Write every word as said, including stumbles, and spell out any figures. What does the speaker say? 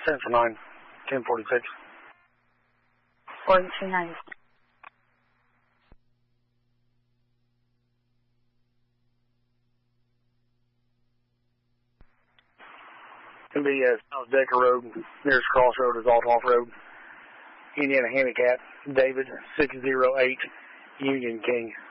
Central nine, ten forty-six. forty-two ninety. Can be uh, South Decker Road, nearest crossroad is Altoff Road. Indiana Handicap, David, six zero eight, Union King.